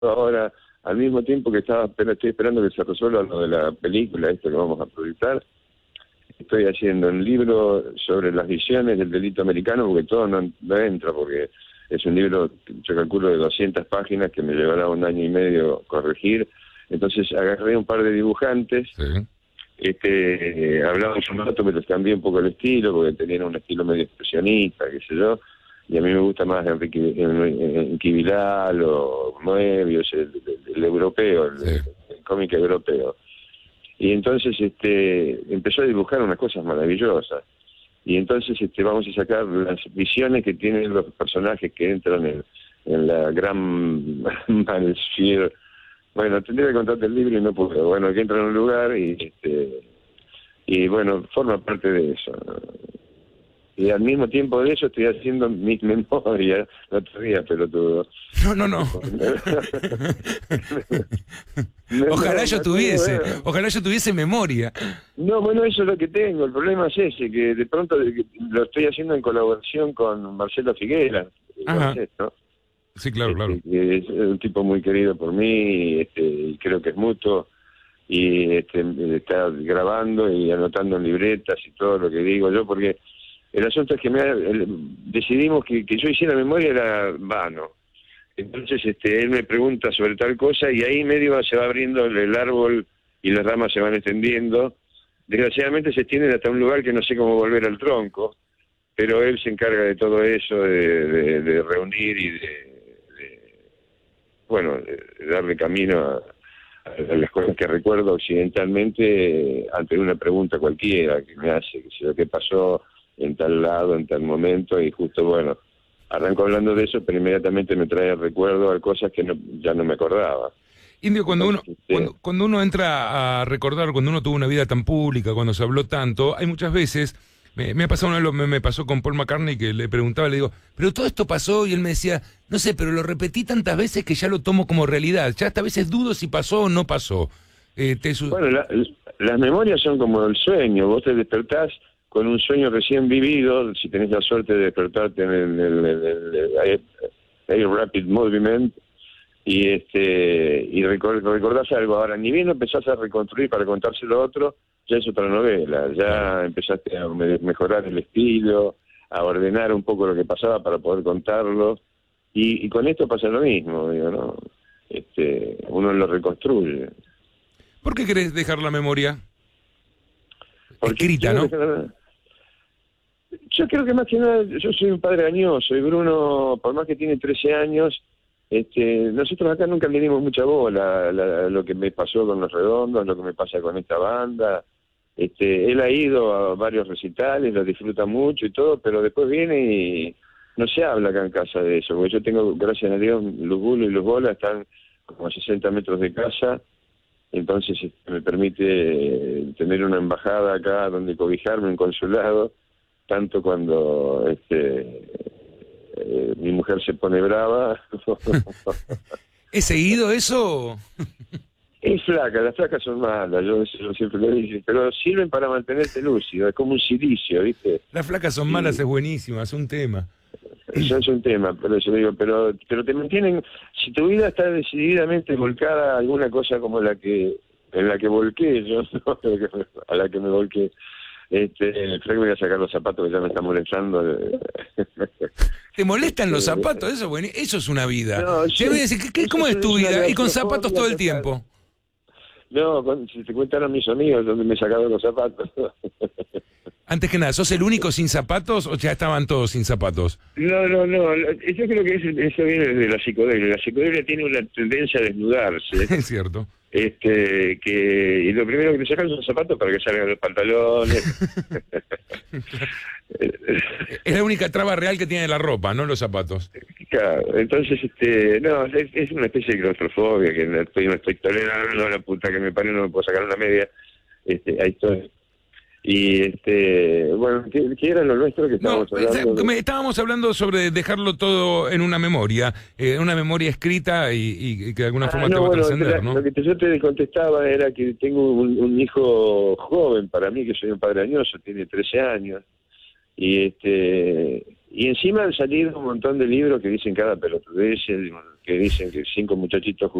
ahora, al mismo tiempo que estoy esperando que se resuelva lo de la película, esto que vamos a proyectar. Estoy haciendo un libro sobre las visiones del delito americano, porque todo no entra, porque es un libro, yo calculo, de 200 páginas que me llevará 1 año y medio corregir. Entonces agarré un par de dibujantes, hablamos un rato, pero cambié un poco el estilo, porque tenían un estilo medio expresionista, qué sé yo, y a mí me gusta más Enrique Vidal o Moebius, el europeo, el cómic europeo. Y entonces empezó a dibujar unas cosas maravillosas. Y entonces vamos a sacar las visiones que tienen los personajes que entran en la gran Malsphere. Bueno, tendría que contarte el libro y no puedo. Bueno, que entran en un lugar y bueno, forma parte de eso. Y al mismo tiempo de eso estoy haciendo mis memorias. No te rías, pelotudo. No. Ojalá yo tuviese memoria. No, bueno, eso es lo que tengo. El problema es ese, que de pronto lo estoy haciendo en colaboración con Marcelo Figuera. ¿No? Sí, claro. Que es un tipo muy querido por mí, y creo que es mutuo. Y está grabando y anotando en libretas y todo lo que digo yo, porque el asunto es que decidimos que yo hiciera memoria era vano. Entonces él me pregunta sobre tal cosa y ahí medio se va abriendo el árbol y las ramas se van extendiendo. Desgraciadamente se extienden hasta un lugar que no sé cómo volver al tronco, pero él se encarga de todo eso, de reunir y de darle camino a las cosas que recuerdo occidentalmente ante una pregunta cualquiera que me hace, qué pasó en tal lado, en tal momento, y justo, bueno, arranco hablando de eso, pero inmediatamente me trae recuerdo a cosas que ya no me acordaba. Indio, cuando uno entra a recordar, cuando uno tuvo una vida tan pública, cuando se habló tanto, hay muchas veces, me ha pasado me pasó con Paul McCartney, que le preguntaba, le digo, pero todo esto pasó, y él me decía, no sé, pero lo repetí tantas veces que ya lo tomo como realidad, ya hasta a veces dudo si pasó o no pasó. Bueno, las memorias son como el sueño, vos te despertás con un sueño recién vivido, si tenés la suerte de despertarte en el Air Rapid Movement, y recordás algo. Ahora, ni bien lo empezás a reconstruir para contárselo a otro, ya es otra novela, ya empezaste a mejorar el estilo, a ordenar un poco lo que pasaba para poder contarlo, y con esto pasa lo mismo, digo, ¿no? Uno lo reconstruye. ¿Por qué querés dejar la memoria escrita, no? Yo creo que más que nada, yo soy un padre añoso, y Bruno, por más que tiene 13 años, nosotros acá nunca le dimos mucha bola lo que me pasó con Los Redondos, lo que me pasa con esta banda. Él ha ido a varios recitales, lo disfruta mucho y todo, pero después viene y no se habla acá en casa de eso, porque yo tengo, gracias a Dios, Luz Bulo y Luz Bola están como a 60 metros de casa, entonces me permite tener una embajada acá donde cobijarme, un consulado, tanto cuando mi mujer se pone brava. ¿Es seguido eso? Es flaca, las flacas son malas, yo siempre lo dije, pero sirven para mantenerte lúcido, es como un silicio, ¿viste? Las flacas son malas, es buenísima, es un tema. Eso es un tema, por eso digo, pero te mantienen, si tu vida está decididamente volcada a alguna cosa como en la que volqué yo, ¿no? A la que me volqué. Creo que voy a sacar los zapatos que ya me están molestando. ¿Te molestan los zapatos? Eso es una vida. No, ¿Cómo es tu vida? Y con zapatos todo el tiempo. No, si te cuentan mis amigos donde me he sacado los zapatos. Antes que nada, ¿sos el único sin zapatos o ya estaban todos sin zapatos? No, yo creo que eso viene de la psicodelia. La psicodelia tiene una tendencia a desnudarse. Es cierto. Y lo primero que te sacan son los zapatos para que salgan los pantalones. Es la única traba real que tiene la ropa, no los zapatos. Claro, entonces, es una especie de claustrofobia que no estoy tolerando, la puta que me parió, no me puedo sacar una media. Ahí estoy. Y bueno, ¿qué era lo nuestro que estábamos hablando? Estábamos hablando sobre dejarlo todo en una memoria escrita y que de alguna forma te va a trascender, ¿no? Lo que yo te contestaba era que tengo un hijo joven para mí, que soy un padre añoso, tiene 13 años, y Y encima han salido un montón de libros que dicen cada pelotudez, que dicen que 5 muchachitos